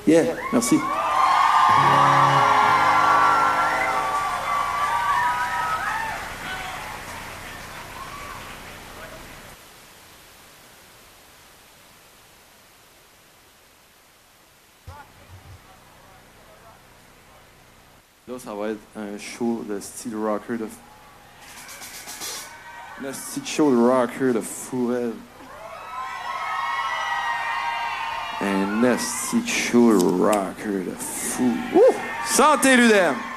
Yeah, merci. Là, ça va être un show de style rocker de... Le style show de rocker de Fourel. Un style show de rocker de fou. Ouh! Santé, Ludem!